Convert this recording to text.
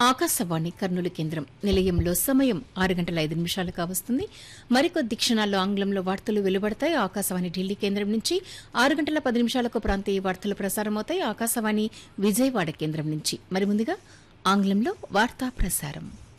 ఆకాశవాణి కర్నూలు కేంద్రం నిలయంలో సమయం 6:05 కావస్తుంది. మరికొద్ది క్షణాల్లో ఆంగ్లంలో వార్తలు వెలువడతాయి. ఆకాశవాణి ఢిల్లీ కేంద్రం నుంచి 6:10 ప్రాంతీయ వార్తలు ప్రసారమవుతాయి. ఆకాశవాణి విజయవాడ కేంద్రం నుంచి. మరి ముందుగా ఆంగ్లంలో వార్తా ప్రసారం.